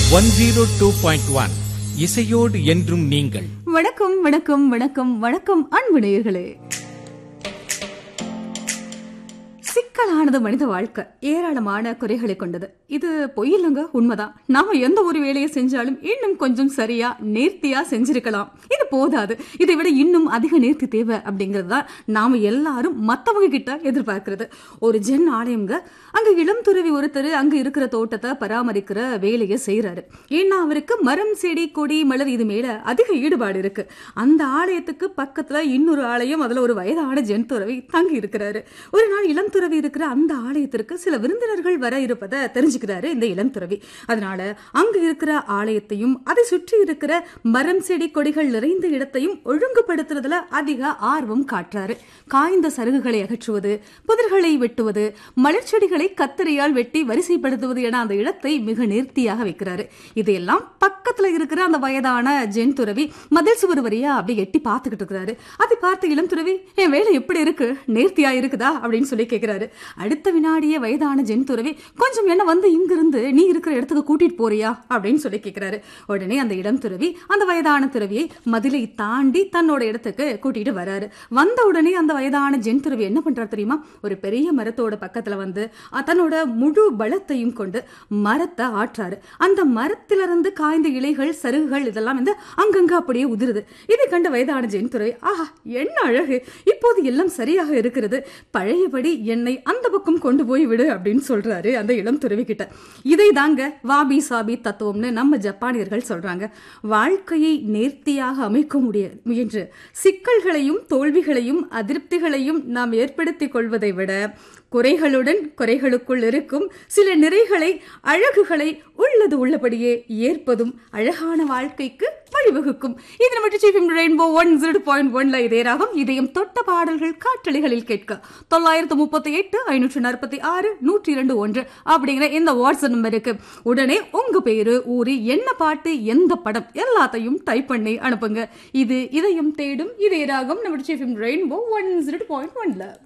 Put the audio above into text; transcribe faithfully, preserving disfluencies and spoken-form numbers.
One zero two point one இசையோடு என்றும் நீங்கள். வணக்கம் வணக்கம் வணக்கம் வணக்கம் அன்பு நேயர்களே. சிக்கலானது மனித வாழ்க்கை, ஏராளமான குறைகளை கொண்டது. இது பொய்யில்லைங்க, உண்மைதான். நாம எந்த ஒரு வேலையை செஞ்சாலும் இன்னும் கொஞ்சம் சரியா நேர்த்தியா செஞ்சிருக்கலாம், இது போதாது, இதை விட இன்னும் அதிக நேர்த்தி தேவை அப்படிங்கிறது தான் நாம எல்லாரும் மத்தவங்க கிட்ட எதிர்பார்க்கிறது. ஒரு ஜென் ஆலயம்ங்க, அங்க இளம் துறவி ஒருத்தர் அங்க இருக்கிற தோட்டத்தை பராமரிக்கிற வேலையை செய்யறாரு. ஏன்னா அவருக்கு மரம் செடி கொடி மலர் இது மேல அதிக ஈடுபாடு இருக்கு. அந்த ஆலயத்துக்கு பக்கத்துல இன்னொரு ஆலயம், அதுல ஒரு வயதான ஜென் துறவி தங்கி இருக்கிறாரு. ஒரு நாள் இளம் துறவி இருக்கிற அந்த ஆலயத்திற்கு சில விருந்தினர்கள் வர இருப்பதை தெரிஞ்சுக்கிறாரு இந்த இளம் துறவி. அதனால அங்கு இருக்கிற ஆலயத்தையும் அதை சுற்றி இருக்கிற மரம் செடி கொடிகள் நிறைந்த இடத்தையும் ஒழுங்குபடுத்துறதுல அதிக ஆர்வம் காட்டுறாரு. காய்ந்த சருகுகளை அகற்றுவது, புதர்களை வெட்டுவது, மலர் செடிகளை கத்தரியால் வெட்டி வரிசைப்படுத்துவது என அந்த இடத்தை மிக நேர்த்தியாக வைக்கிறாரு. இதையெல்லாம் பக்கத்துல இருக்கிற அந்த வயதான ஜென் துறவி மதில் சுவர் வரியா அப்படி எட்டி பார்த்துக்கிட்டு இருக்கிறாரு. அதை பார்த்த இளம் துறவி, என் வேலை எப்படி இருக்கு, நேர்த்தியா இருக்குதா அப்படின்னு சொல்லி கேட்கிறாரு. அடுத்த வினாடியே வயதான ஜென் துறவி, கொஞ்சம் என்ன வந்து இங்கிருந்து நீ இருக்கிற இடத்துக்கு கூட்டிட்டு போறியா அப்படின்னு சொல்லி கேட்கிறாரு. உடனே அந்த இளம் துறவி அந்த வயதான துறவியை மதிலை தாண்டி தன்னோட இடத்துக்கு கூட்டிட்டு வராரு. வந்த உடனே அந்த வயதான ஜென் துறவி என்ன பண்றாரு தெரியுமா? ஒரு பெரிய மரத்தோட பக்கத்துல வந்து தன்னோட முழு பலத்தையும் கொண்டு மரத்தை ஆற்றாரு. அந்த மரத்திலிருந்து காய்ந்த இலைகள் சருகுகள் இதெல்லாம் வந்து அங்கங்க அப்படியே உதிருது. இதை கண்ட வயதான ஜென் துறவி, ஆஹா என்ன அழகு, இப்போது எல்லாம் சரியாக இருக்கிறது, பழையபடி என்னை அந்த பக்கம் கொண்டு போய் விடு அப்படின்னு சொல்றாரு அந்த இளம் துறவி கிட்ட. இதை தாங்க வாபி சாபி தத்துவம்னு நம்ம ஜப்பானியர்கள் சொல்றாங்க. வாழ்க்கையை நேர்த்தியாக அமைக்க முடிய முயன்று சிக்கல்களையும் தோல்விகளையும் அதிருப்திகளையும் நாம் ஏற்படுத்திக் கொள்வதை விட குறைகளுடன் குறைகளுக்குள் இருக்கும் சில நிறைகளை அழகுகளை உள்ளது உள்ளபடியே ஏற்பதும் அழகான வாழ்க்கைக்கு வழிவகுக்கும். இது நம்ம chief rainbow one zero point ஒன்ல இதே ராகம் இதயம் தொட்ட பாடல்கள் காற்றலைகளில் கேட்க தொள்ளாயிரத்து முப்பத்தி எட்டு ஐநூற்று நாற்பத்தி ஆறு நூற்றி இரண்டு ஒன்று அப்படிங்கிற இந்த வாட்ஸ்அப் நம்பருக்கு உடனே உங்க பேரு, ஊரு, என்ன பாட்டு, எந்த படம் எல்லாத்தையும் டைப் பண்ணி அனுப்புங்க. இது இதயம் தேடும் இதே ராகம் நம்ம chief rainbow one zero point ஒன்ல.